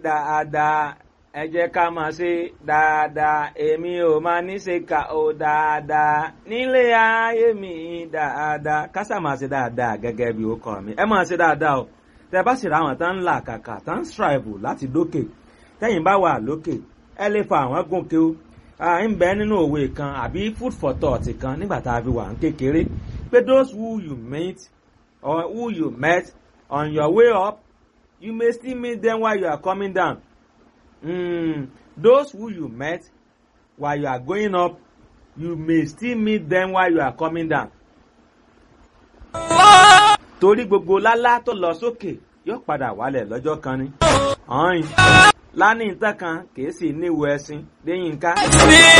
dáadáa ẹ jẹ́ ká máa ṣe dáadáa èmi ò máa ní ṣe kà ó dáadáa nílé ayé mi dáadáa kásà máa ṣe dáadáa gẹ́gẹ́ bí ó kọ́ mi ẹ máa ṣe dáadáa o tẹ́ bá sì ra àwọn tán ń là kàkà tán ń strive láti dókè tẹ́yìn bá wà lókè ẹ lè fa àwọn gòkè o ń bẹ nínú òwe kan àbí food for thought kan nígbà tá a fi wà ń kékeré pé those who you meet or who you met on your way up you may still meet them while you are coming down. Those who you met while you are going up, you may still meet them while you are coming down. Torí gbogbo lálá tó lọ sókè yóò padà wálẹ̀ lọ́jọ́ kan ni. Ọ̀hìn lánìí ìtàn kan kìí sì níwò ẹṣin déyìn ká.